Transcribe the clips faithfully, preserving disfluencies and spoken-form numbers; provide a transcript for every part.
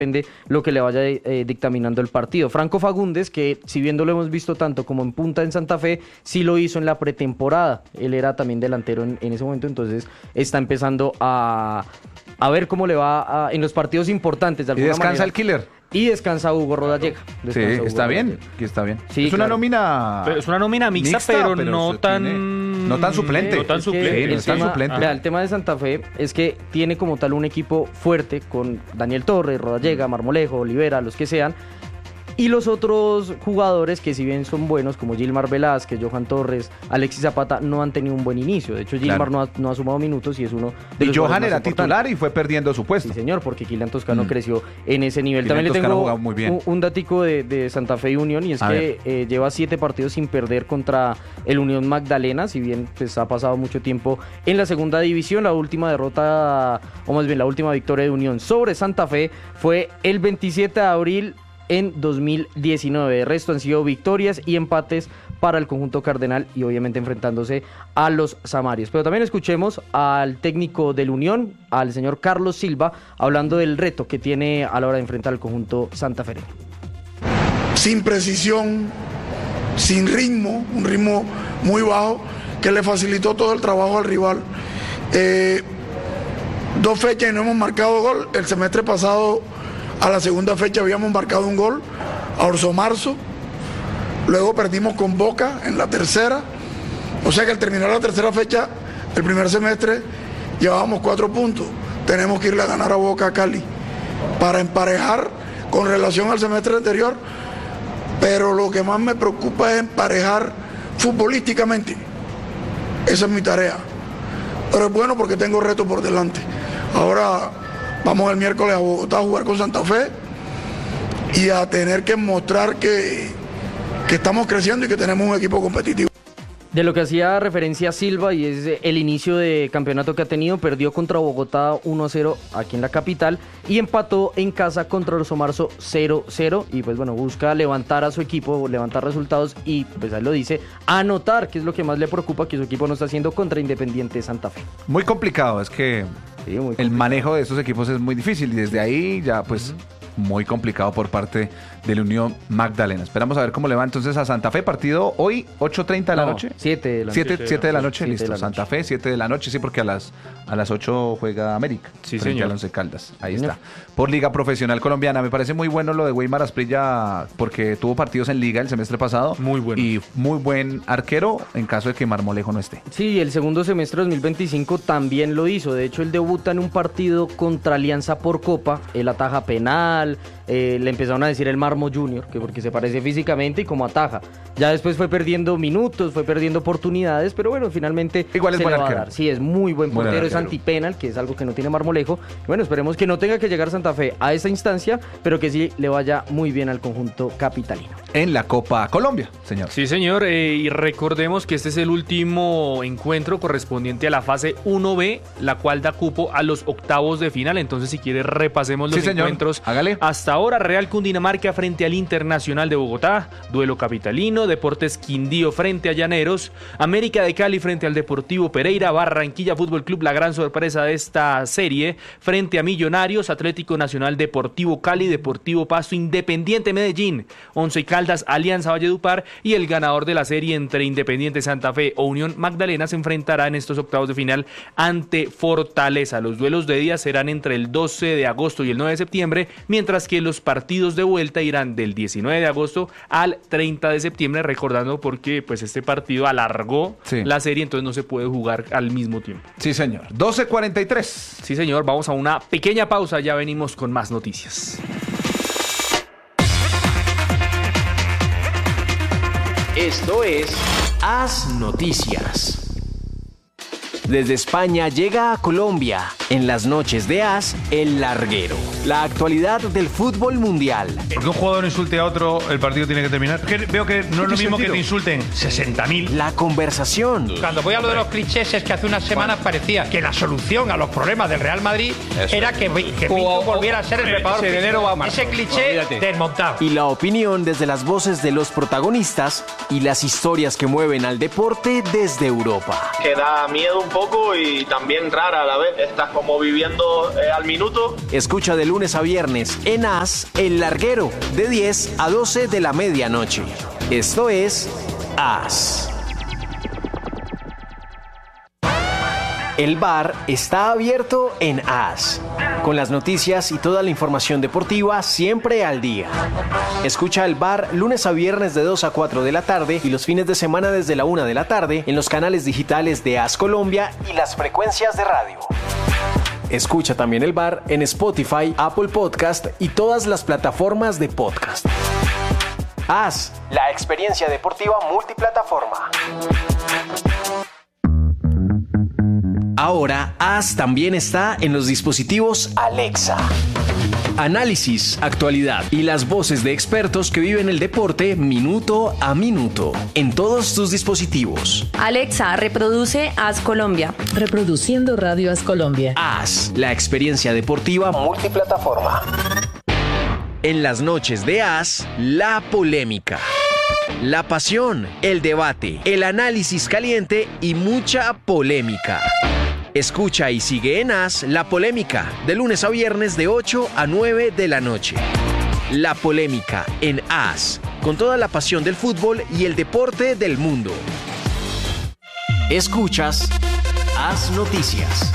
depende lo que le vaya eh, dictaminando el partido. Franco Fagundes, que si bien no lo hemos visto tanto como en punta en Santa Fe, sí lo hizo en la pretemporada. Él era también delantero en, en ese momento, entonces está empezando a, a ver cómo le va a, en los partidos importantes. De ¿Y descansa manera. el killer? Y descansa Hugo Rodallega. Sí, Hugo está bien, Rodallega. que está bien. Sí, es claro. una nómina Pero es una nómina mixta, mixta, pero, pero no se tan... tiene- no tan suplente. No tan Es que suplente. Sí, no el es tan tema- suplente. vea, el tema de Santa Fe es que tiene como tal un equipo fuerte con Daniel Torres, Rodallega, Marmolejo, Olivera, los que sean. Y los otros jugadores que si bien son buenos, como Gilmar Velázquez, Johan Torres, Alexis Zapata, no han tenido un buen inicio. De hecho, Gilmar Claro. no, ha, no ha sumado minutos y es uno de Y los Johan jugadores era más importantes. titular y fue perdiendo su puesto. Sí, señor, porque Kylian Toscano Mm. creció en ese nivel. Kylian También le Toscano tengo jugaba muy bien. un, un datico de, de Santa Fe y Unión, y es A que eh, lleva siete partidos sin perder contra el Unión Magdalena, si bien pues, ha pasado mucho tiempo en la segunda división. La última derrota, o más bien la última victoria de Unión sobre Santa Fe fue el veintisiete de abril en dos mil diecinueve. El resto han sido victorias y empates para el conjunto cardenal y obviamente enfrentándose a los samarios. Pero también escuchemos al técnico del Unión, al señor Carlos Silva, hablando del reto que tiene a la hora de enfrentar al conjunto santafereño. Sin precisión, sin ritmo, un ritmo muy bajo que le facilitó todo el trabajo al rival. Eh, dos fechas y no hemos marcado gol. El semestre pasado, a la segunda fecha, habíamos marcado un gol a Orso Marzo. Luego perdimos con Boca en la tercera. O sea que al terminar la tercera fecha, el primer semestre, llevábamos cuatro puntos. Tenemos que irle a ganar a Boca a Cali para emparejar con relación al semestre anterior. Pero lo que más me preocupa es emparejar futbolísticamente. Esa es mi tarea. Pero es bueno porque tengo retos por delante. Ahora vamos el miércoles a Bogotá a jugar con Santa Fe y a tener que mostrar que, que estamos creciendo y que tenemos un equipo competitivo. De lo que hacía referencia Silva, y es el inicio de campeonato que ha tenido, perdió contra Bogotá uno a cero aquí en la capital y empató en casa contra Orso Marzo cero cero, y pues bueno, busca levantar a su equipo, levantar resultados y pues ahí lo dice, anotar, que es lo que más le preocupa, que su equipo no está haciendo contra Independiente Santa Fe. Muy complicado, es que Sí, muy el manejo de esos equipos es muy difícil y desde ahí ya pues uh-huh. muy complicado por parte de la Unión Magdalena. Esperamos a ver cómo le va entonces a Santa Fe, partido hoy ocho treinta de la No, noche. siete de la noche. siete, siete de la noche, siete listo. de la noche. Santa Fe, siete de la noche, sí, porque a las a las ocho juega América. Sí, frente señor. al Once Caldas. Ahí Señor. está. Por Liga Profesional Colombiana. Me parece muy bueno lo de Weimar Asprilla porque tuvo partidos en Liga el semestre pasado. Muy bueno. Y muy buen arquero en caso de que Marmolejo no esté. Sí, el segundo semestre de dos mil veinticinco también lo hizo. De hecho, él debuta en un partido contra Alianza por Copa. Él ataja penal, eh, le empezaron a decir el Marmo Junior, que porque se parece físicamente y como ataja. Ya después fue perdiendo minutos, fue perdiendo oportunidades, pero bueno, finalmente Igual es se buen le va a arquero. dar. Sí, es muy buen Buen portero, es arquero. antipenal, que es algo que no tiene Marmolejo. Y bueno, esperemos que no tenga que llegar Santa Fe a esa instancia, pero que sí le vaya muy bien al conjunto capitalino. En la Copa Colombia, señor. Sí, señor, eh, y recordemos que este es el último encuentro correspondiente a la fase uno be, la cual da cupo a los octavos de final. Entonces, si quiere, repasemos los Sí, señor. encuentros. Hágale. Hasta ahora, Real Cundinamarca frente al Internacional de Bogotá, duelo capitalino, Deportes Quindío frente a Llaneros, América de Cali frente al Deportivo Pereira, Barranquilla Fútbol Club, la gran sorpresa de esta serie, frente a Millonarios, Atlético Nacional, Deportivo Cali, Deportivo Pasto, Independiente Medellín, Once Caldas, Alianza Valledupar, y el ganador de la serie entre Independiente Santa Fe o Unión Magdalena se enfrentará en estos octavos de final ante Fortaleza. Los duelos de día serán entre el doce de agosto y el nueve de septiembre, mientras que los partidos de vuelta irán del diecinueve de agosto al treinta de septiembre, recordando porque pues este partido alargó Sí. la serie, entonces no se puede jugar al mismo tiempo. Sí, señor. doce cuarenta y tres. Sí, señor, vamos a una pequeña pausa, ya venimos con más noticias. Esto es Haz Noticias. Desde España llega a Colombia, en las noches de As, El Larguero. La actualidad del fútbol mundial. Porque un jugador insulte a otro, el partido tiene que terminar. Que veo que no es lo mismo que te insulten sesenta mil. La conversación. Cuando voy a lo de los clichés es que hace unas semanas parecía que la solución a los problemas del Real Madrid Eso. era que, que Pinto volviera a ser el preparador ese de enero va a marzo. Ese cliché Olvídate. desmontado. Y la opinión desde las voces de los protagonistas y las historias que mueven al deporte desde Europa. Que da miedo un poco poco y también rara a la vez. Estás como viviendo eh, al minuto. Escucha de lunes a viernes en As, El Larguero, de diez a doce de la medianoche. Esto es As. El bar está abierto en As, con las noticias y toda la información deportiva siempre al día. Escucha el bar lunes a viernes de dos a cuatro de la tarde y los fines de semana desde la una de la tarde en los canales digitales de As Colombia y las frecuencias de radio. Escucha también el bar en Spotify, Apple Podcast y todas las plataformas de podcast. As, la experiencia deportiva multiplataforma. Ahora, As también está en los dispositivos Alexa. Análisis, actualidad y las voces de expertos que viven el deporte minuto a minuto en todos tus dispositivos. Alexa, reproduce As Colombia. Reproduciendo Radio As Colombia. As, la experiencia deportiva multiplataforma. En las noches de As, la polémica. La pasión, el debate, el análisis caliente y mucha polémica. Escucha y sigue en As La Polémica, de lunes a viernes de ocho a nueve de la noche. La Polémica en As, con toda la pasión del fútbol y el deporte del mundo. Escuchas As Noticias.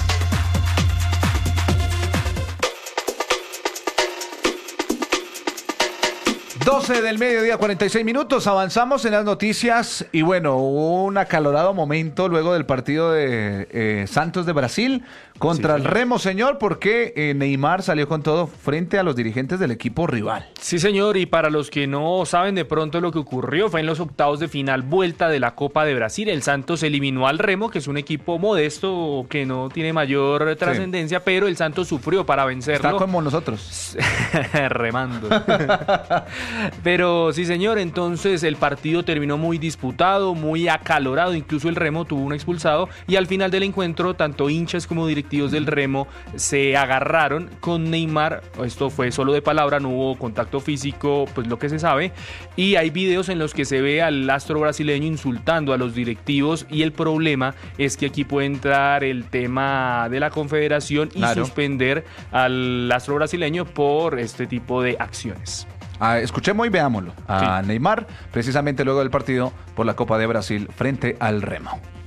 doce del mediodía, cuarenta y seis minutos, avanzamos en las noticias y bueno, hubo un acalorado momento luego del partido de eh, Santos de Brasil contra sí, el Remo, señor, porque eh, Neymar salió con todo frente a los dirigentes del equipo rival. Sí, señor, y para los que no saben de pronto lo que ocurrió fue en los octavos de final vuelta de la Copa de Brasil. El Santos eliminó al Remo, que es un equipo modesto, que no tiene mayor trascendencia, sí, pero el Santos sufrió para vencerlo. Está como nosotros. Remando. Pero sí, señor, entonces el partido terminó muy disputado, muy acalorado, incluso el Remo tuvo un expulsado y al final del encuentro tanto hinchas como directivos del Remo se agarraron con Neymar. Esto fue solo de palabra, no hubo contacto físico, pues lo que se sabe, y hay videos en los que se ve al astro brasileño insultando a los directivos y el problema es que aquí puede entrar el tema de la confederación y claro, suspender al astro brasileño por este tipo de acciones. Ah, escuchemos y veámoslo a sí. Neymar, precisamente luego del partido por la Copa de Brasil frente al Remo.